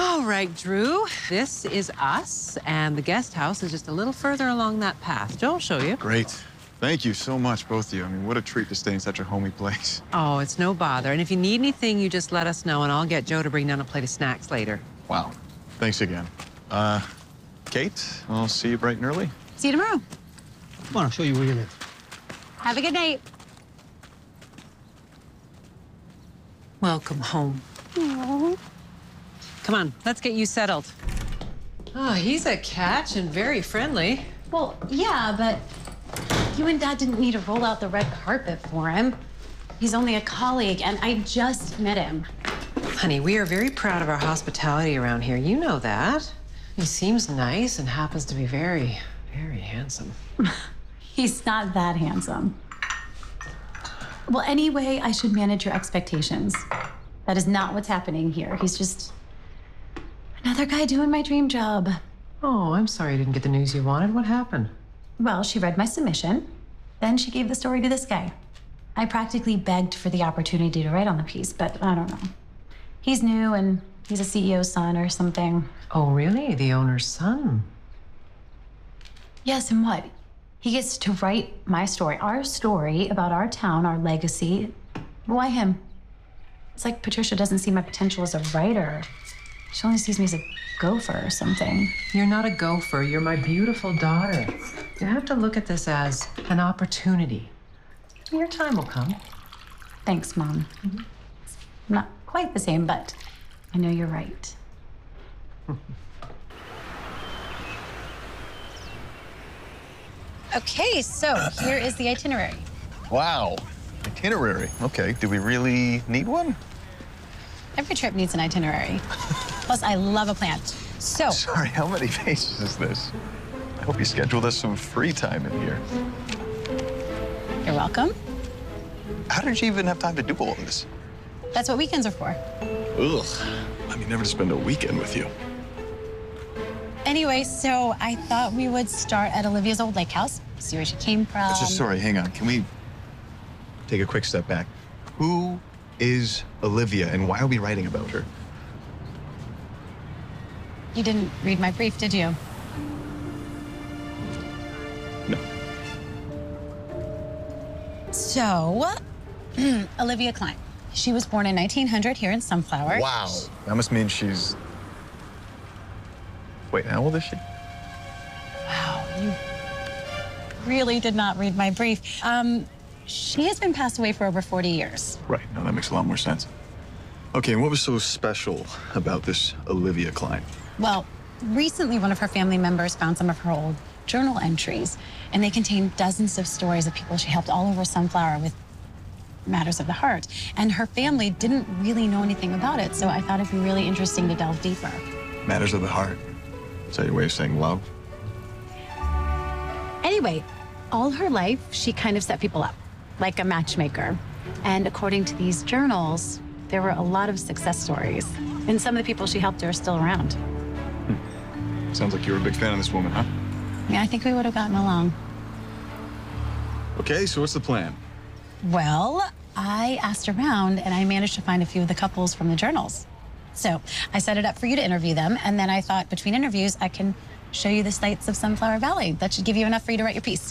All right, Drew, this is us, and the guest house is just a little further along that path. Joe will show you. Great. Thank you so much, both of you. I mean, what a treat to stay in such a homey place. Oh, it's no bother. And if you need anything, you just let us know, and I'll get Joe to bring down a plate of snacks later. Wow. Thanks again. Kate, I'll see you bright and early. See you tomorrow. Come on, I'll show you where you live. Have a good night. Welcome home. Aww. Come on, let's get you settled. Oh, he's a catch and very friendly. Well, yeah, but you and Dad didn't need to roll out the red carpet for him. He's only a colleague, and I just met him. Honey, we are very proud of our hospitality around here. You know that. He seems nice and happens to be very, very handsome. He's not that handsome. Well, anyway, I should manage your expectations. That is not what's happening here. He's just another guy doing my dream job. Oh, I'm sorry you didn't get the news you wanted. What happened? Well, she read my submission. Then she gave the story to this guy. I practically begged for the opportunity to write on the piece, but I don't know. He's new and he's a CEO's son or something. Oh, really? The owner's son? Yes, and what? He gets to write my story, our story about our town, our legacy. Why him? It's like Patricia doesn't see my potential as a writer. She only sees me as a gopher or something. You're not a gopher. You're my beautiful daughter. You have to look at this as an opportunity. Your time will come. Thanks, Mom. Not quite the same, but I know you're right. Okay, so here is the itinerary. Wow. Itinerary. Okay. Do we really need one? Every trip needs an itinerary. Plus, I love a plan. So, Sorry, how many pages is this? I hope you scheduled us some free time in here. you're welcome. How did you even have time to do all this? That's what weekends are for. Ugh. I mean, never to spend a weekend with you. Anyway, so I thought we would start at Olivia's old lake house, see where she came from. Sorry, hang on. Can we take a quick step back? Who is Olivia and why are we writing about her? You didn't read my brief, did you? No. So, Olivia Klein. She was born in 1900 here in Sunflower. Wow. That must mean she's... Wait, how old is she? Wow, you really did not read my brief. She has been passed away for over 40 years. Right. No, that makes a lot more sense. Okay, and what was so special about this Olivia Klein? Well, recently one of her family members found some of her old journal entries, and they contain dozens of stories of people she helped all over Sunflower with matters of the heart. And her family didn't really know anything about it, so I thought it'd be really interesting to delve deeper. Matters of the heart. Is that your way of saying love? Anyway, all her life, she kind of set people up, like a matchmaker. And according to these journals, there were a lot of success stories. And some of the people she helped are still around. Sounds like you were a big fan of this woman, huh? Yeah, I think we would have gotten along. Okay, so what's the plan? Well, I asked around and I managed to find a few of the couples from the journals. So I set it up for you to interview them, and then I thought between interviews, I can show you the sights of Sunflower Valley. That should give you enough for you to write your piece.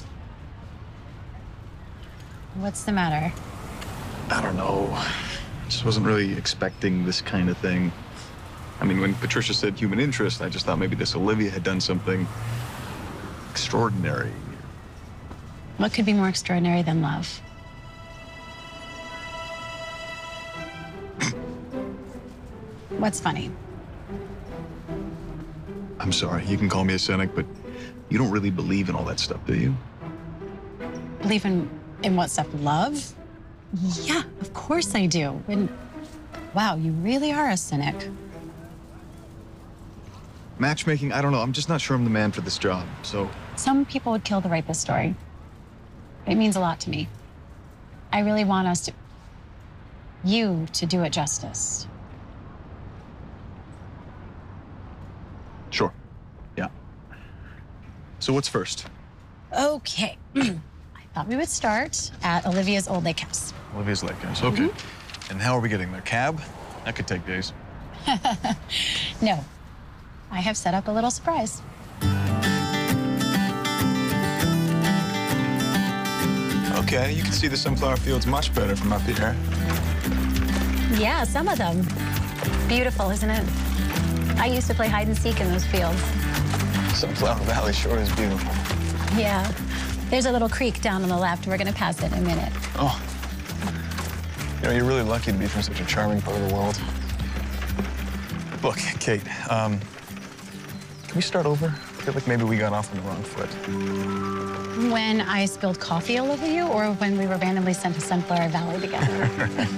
What's the matter? I don't know. Just wasn't really expecting this kind of thing. I mean, when Patricia said human interest, I just thought maybe this Olivia had done something extraordinary. What could be more extraordinary than love? What's funny? I'm sorry, you can call me a cynic, but you don't really believe in all that stuff, do you? Believe in what stuff? Love? Yeah, of course I do. And wow, you really are a cynic. Matchmaking, I don't know. I'm just not sure I'm the man for this job, so... Some people would kill to write this story. It means a lot to me. I really want us to... you to do it justice. Sure. Yeah. So what's first? Okay. I thought we would start at Olivia's old lake house. Olivia's Lake House. Okay. And how are we getting there? Cab? That could take days. No, I have set up a little surprise. Okay, you can see the sunflower fields much better from up here. Yeah, some of them. Beautiful, isn't it? I used to play hide and seek in those fields. Sunflower Valley sure is beautiful. Yeah. There's a little creek down on the left. We're gonna pass it in a minute. Oh. You know, you're really lucky to be from such a charming part of the world. Look, Kate, can we start over? I feel like maybe we got off on the wrong foot. When I spilled coffee all over you, or when we were randomly sent to Sunflower Valley together?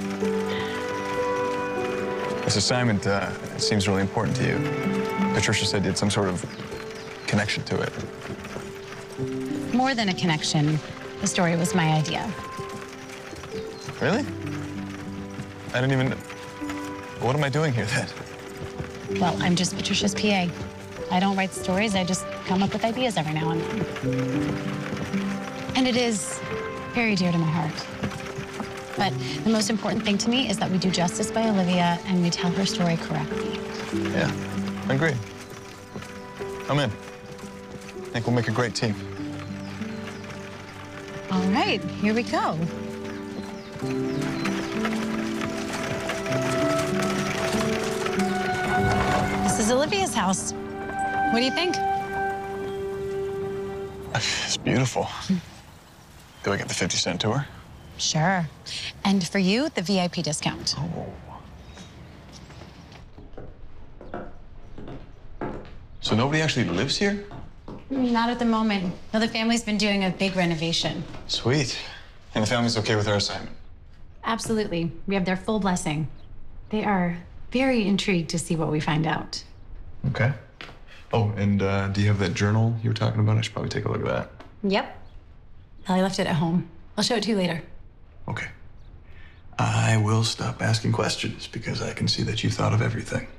This assignment, it seems really important to you. Patricia said you had some sort of connection to it. More than a connection, the story was my idea. Really? I didn't even... What am I doing here then? Well, I'm just Patricia's PA. I don't write stories, I just come up with ideas every now and then. And it is very dear to my heart. But the most important thing to me is that we do justice by Olivia and we tell her story correctly. Yeah, I agree. I'm in. I think we'll make a great team. All right, here we go. This is Olivia's house. What do you think? It's beautiful. Do I get the 50-cent tour? Sure. And for you, the VIP discount. Oh. So nobody actually lives here? Not at the moment. No, the family's been doing a big renovation. Sweet. And the family's okay with our assignment? Absolutely. We have their full blessing. They are very intrigued to see what we find out. Okay. Oh, and do you have that journal you were talking about? I should probably take a look at that. Yep. I left it at home. I'll show it to you later. Okay. I will stop asking questions because I can see that you thought of everything.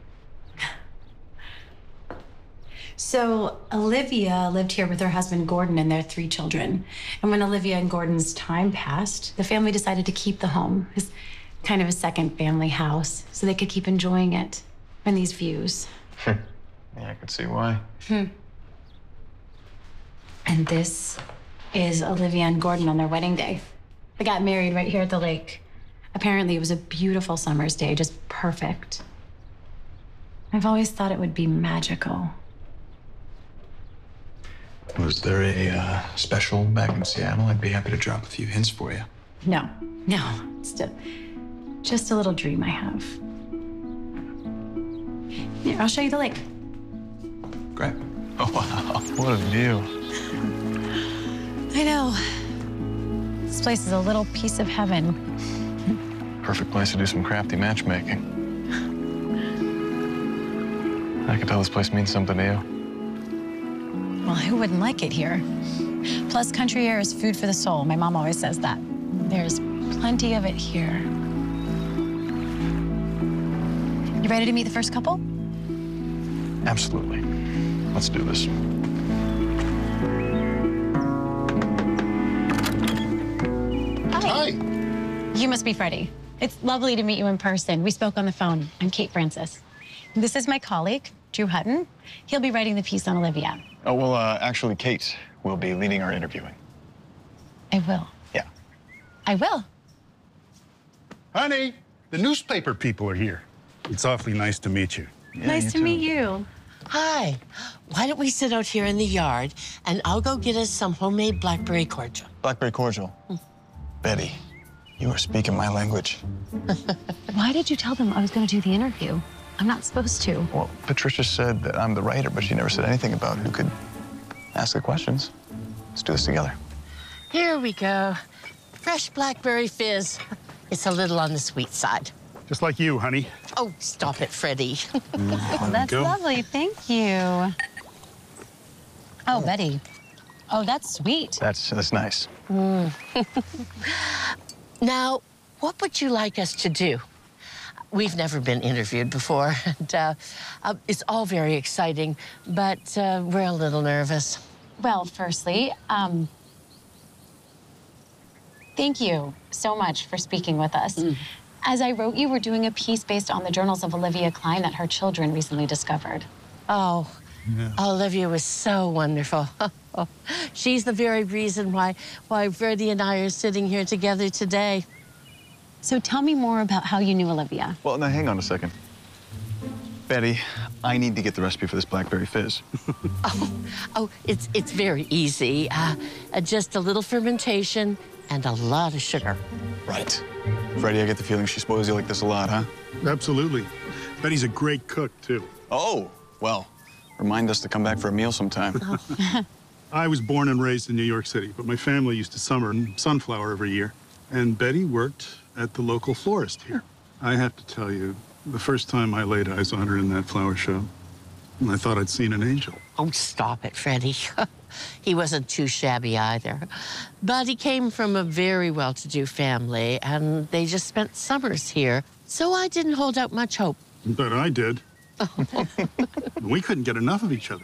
So Olivia lived here with her husband, Gordon, and their 3 children. And when Olivia and Gordon's time passed, the family decided to keep the home as kind of a second family house so they could keep enjoying it and these views. Yeah, I could see why. And this is Olivia and Gordon on their wedding day. They got married right here at the lake. Apparently, it was a beautiful summer's day, just perfect. I've always thought it would be magical. Was there a special back in Seattle? I'd be happy to drop a few hints for you. No, it's just a little dream I have. Here, I'll show you the lake. Great. Oh, wow. What a view. I know. This place is a little piece of heaven. Perfect place to do some crafty matchmaking. I can tell this place means something to you. Well, who wouldn't like it here? Plus, country air is food for the soul. My mom always says that. There's plenty of it here. You ready to meet the first couple? Absolutely. Let's do this. Hi. You must be Freddie. It's lovely to meet you in person. We spoke on the phone. I'm Kate Francis. This is my colleague, Drew Hutton. He'll be writing the piece on Olivia. Oh, well, actually, Kate will be leading our interviewing. I will. Yeah. I will. Honey, the newspaper people are here. It's awfully nice to meet you. Yeah, Nice to too. meet you. Hi. Why don't we sit out here in the yard and I'll go get us some homemade blackberry cordial. Blackberry cordial. Betty, you are speaking my language. Why did you tell them I was going to do the interview? I'm not supposed to. Well, Patricia said that I'm the writer, but she never said anything about who could ask the questions. Let's do this together. Here we go. Fresh blackberry fizz. It's a little on the sweet side. Just like you, honey. Oh, stop it, Freddie. That's go. lovely. Thank you. Oh, Betty. Oh, that's sweet. That's nice. Now, what would you like us to do? We've never been interviewed before, and it's all very exciting, but we're a little nervous. Well, firstly, thank you so much for speaking with us. As I wrote you, we're doing a piece based on the journals of Olivia Klein that her children recently discovered. Oh, yeah. Olivia was so wonderful. She's the very reason why Freddie and I are sitting here together today. So tell me more about how you knew Olivia. Well, now hang on a second. Betty, I need to get the recipe for this blackberry fizz. It's very easy. Just a little fermentation and a lot of sugar. Right. Freddie, I get the feeling she spoils you like this a lot, huh? Absolutely. Betty's a great cook, too. Oh, well, remind us to come back for a meal sometime. I was born and raised in New York City, but my family used to summer in Sunflower every year. And Betty worked at the local florist here. I have to tell you, the first time I laid eyes on her in that flower show, I thought I'd seen an angel. Oh, stop it, Freddie. He wasn't too shabby either. But he came from a very well-to-do family, and they just spent summers here. So I didn't hold out much hope. But I did. We couldn't get enough of each other.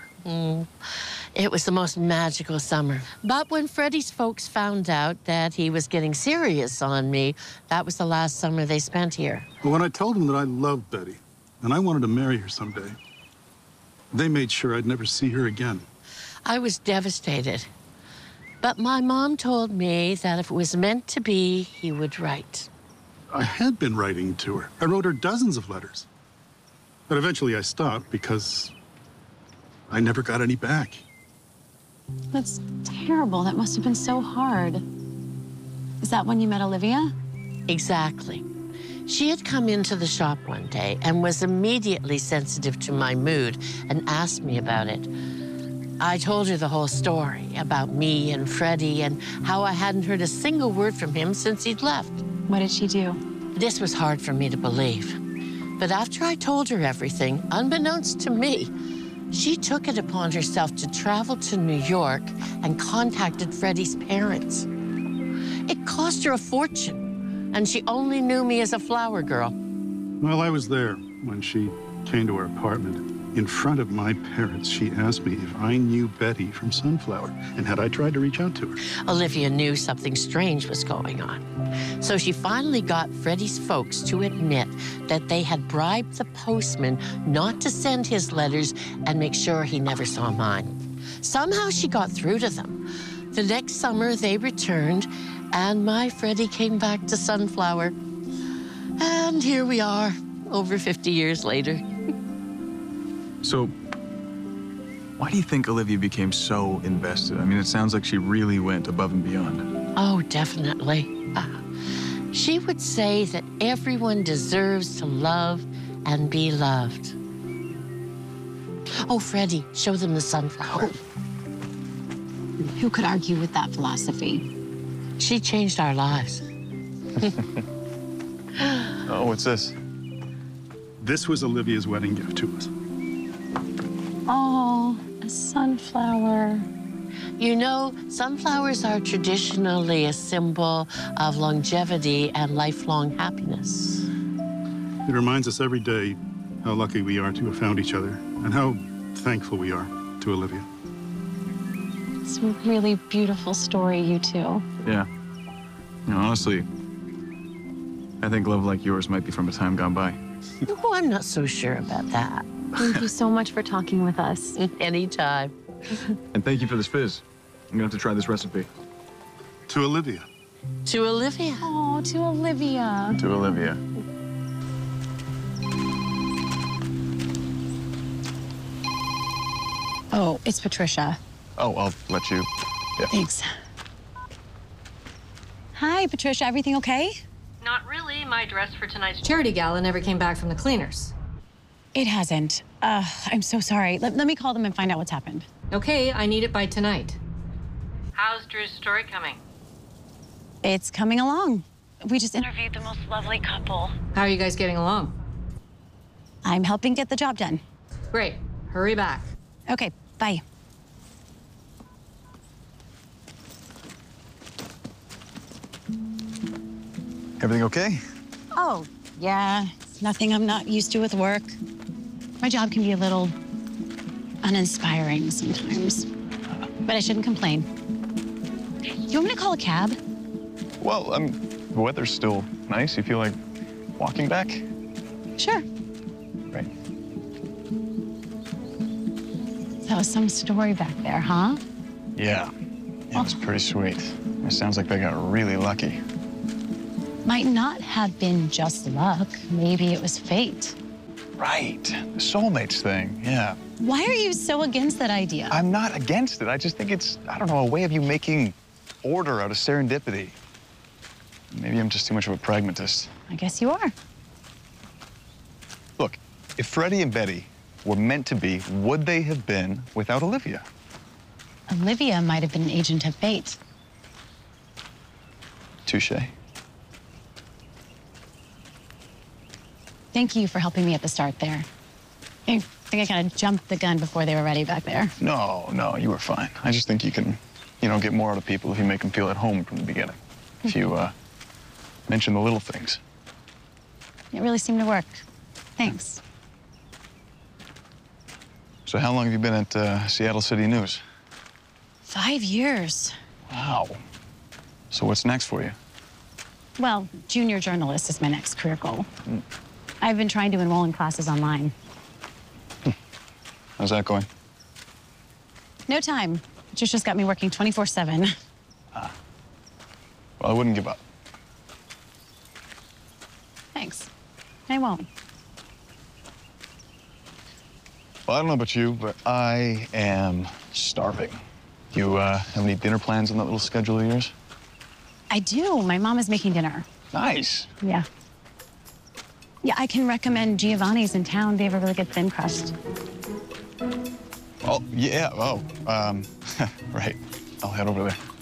It was the most magical summer. But when Freddie's folks found out that he was getting serious on me, that was the last summer they spent here. But when I told them that I loved Betty and I wanted to marry her someday, they made sure I'd never see her again. I was devastated. But my mom told me that if it was meant to be, he would write. I had been writing to her. I wrote her dozens of letters. But eventually I stopped because I never got any back. That's terrible. That must have been so hard. Is that when you met Olivia? Exactly. She had come into the shop one day and was immediately sensitive to my mood and asked me about it. I told her the whole story about me and Freddie and how I hadn't heard a single word from him since he'd left. What did she do? This was hard for me to believe. But after I told her everything, unbeknownst to me, she took it upon herself to travel to New York and contacted Freddie's parents. It cost her a fortune, and she only knew me as a flower girl. Well, I was there when she came to our apartment. In front of my parents, she asked me if I knew Betty from Sunflower, and had I tried to reach out to her. Olivia knew something strange was going on. So she finally got Freddie's folks to admit that they had bribed the postman not to send his letters and make sure he never saw mine. Somehow she got through to them. The next summer they returned, and my Freddie came back to Sunflower. And here we are, over 50 years later. So, why do you think Olivia became so invested? I mean, it sounds like she really went above and beyond. Oh, definitely. She would say that everyone deserves to love and be loved. Oh, Freddie, show them the sunflower. Who could argue with that philosophy? She changed our lives. Oh, what's this? This was Olivia's wedding gift to us. Oh, a sunflower. You know, sunflowers are traditionally a symbol of longevity and lifelong happiness. It reminds us every day how lucky we are to have found each other and how thankful we are to Olivia. It's a really beautiful story, you two. Yeah. You know, honestly, I think love like yours might be from a time gone by. Oh, I'm not so sure about that. Thank you so much for talking with us. Anytime. And thank you for this fizz. I'm gonna have to try this recipe. To Olivia. To Olivia. Oh, to Olivia. To Olivia. Oh, it's Patricia. Oh, I'll let you. Yeah. Thanks. Hi, Patricia. Everything okay? Not really. My dress for tonight's Charity gala never came back from the cleaners. It hasn't. I'm so sorry. Let me call them and find out what's happened. Okay, I need it by tonight. How's Drew's story coming? It's coming along. We just interviewed the most lovely couple. How are you guys getting along? I'm helping get the job done. Great. Hurry back. Okay, bye. Everything okay? Oh, yeah. Nothing I'm not used to with work. My job can be a little uninspiring sometimes, but I shouldn't complain. You want me to call a cab? Well, the weather's still nice. You feel like walking back? Sure. Right. That was some story back there, huh? Yeah. Yeah, it was pretty sweet. It sounds like they got really lucky. Might not have been just luck. Maybe it was fate. Right. The soulmates thing, yeah. Why are you so against that idea? I'm not against it. I just think it's, I don't know, a way of you making order out of serendipity. Maybe I'm just too much of a pragmatist. I guess you are. Look, if Freddie and Betty were meant to be, would they have been without Olivia? Olivia might have been an agent of fate. Touche. Thank you for helping me at the start there. I think I kind of jumped the gun before they were ready back there. No, you were fine. I just think you can, get more out of people if you make them feel at home from the beginning. If you, mention the little things. It really seemed to work. Thanks. So how long have you been at Seattle City News? 5 years. Wow. So what's next for you? Well, junior journalist is my next career goal. I've been trying to enroll in classes online. How's that going? No time. Patricia's got me working 24/7. Well, I wouldn't give up. Thanks. I won't. Well, I don't know about you, but I am starving. You have any dinner plans on that little schedule of yours? I do. My mom is making dinner. Nice. Yeah. Yeah, I can recommend Giovanni's in town. They have a really good thin crust. Oh, yeah. Oh, right. I'll head over there.